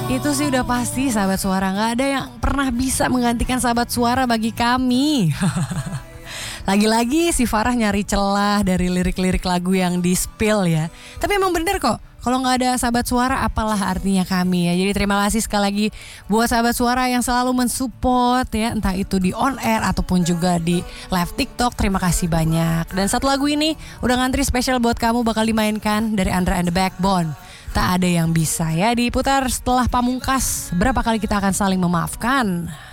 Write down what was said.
Itu sih udah pasti sahabat suara, gak ada yang pernah bisa menggantikan sahabat suara bagi kami. Lagi-lagi si Farah nyari celah dari lirik-lirik lagu yang di-spill ya. Tapi emang bener kok, kalau gak ada sahabat suara apalah artinya kami ya. Jadi terima kasih sekali lagi buat sahabat suara yang selalu mensupport ya. Entah itu di on air ataupun juga di live TikTok. Terima kasih banyak. Dan satu lagu ini udah ngantri spesial buat kamu, bakal dimainkan dari Andra and the Backbone. Tak ada yang bisa ya, diputar setelah Pamungkas. Berapa kali kita akan saling memaafkan.